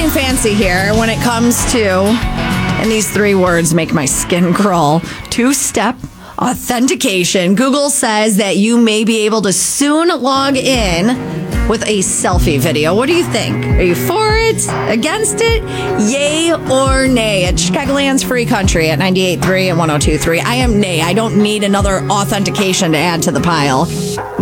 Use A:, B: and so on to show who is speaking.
A: getting fancy here when it comes to, and these three words make my skin crawl, two-step authentication. Google says that you may be able to soon log in with a selfie video. What do you think? Are you for it? Against it? Yay or nay? At Chicagoland's Free Country at 98.3 and 102.3. I am nay. I don't need another authentication to add to the pile.